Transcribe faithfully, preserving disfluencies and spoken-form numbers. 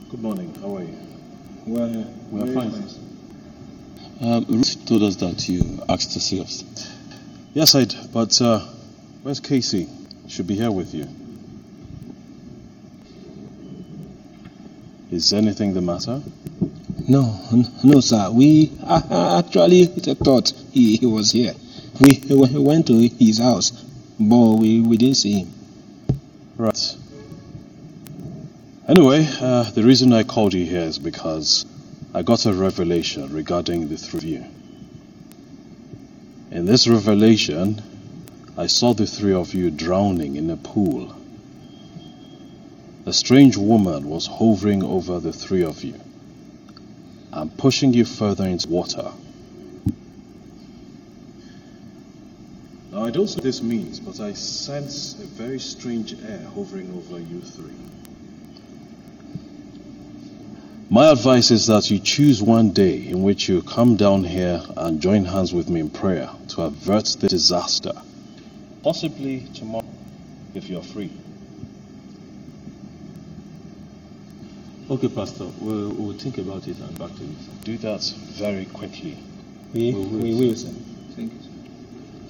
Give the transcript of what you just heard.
Good morning. How are you? Well, we are fine. Um, Ruth told us that you asked to see us. Yes, I did. But uh, where's Casey? Should be here with you. Is anything the matter? No, no, sir. We actually thought he, he was here. We went to his house, but we, we didn't see him. Right. Anyway, uh, the reason I called you here is because I got a revelation regarding the three of you. In this revelation, I saw the three of you drowning in a pool. A strange woman was hovering over the three of you and pushing you further into water. Now, I don't know what this means, but I sense a very strange air hovering over you three. My advice is that you choose one day in which you come down here and join hands with me in prayer to avert the disaster. Possibly tomorrow, if you're free. Okay, Pastor. We'll, we'll think about it and back to you. Do that very quickly. We, we will, sir. Thank you.